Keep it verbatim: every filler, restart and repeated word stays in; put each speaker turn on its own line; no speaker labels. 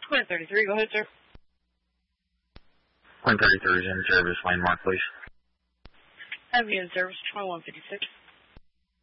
Quinn thirty-three, go ahead, sir.
Quinn thirty-three is in service, landmark, please.
Have you in service, twenty-one fifty-six.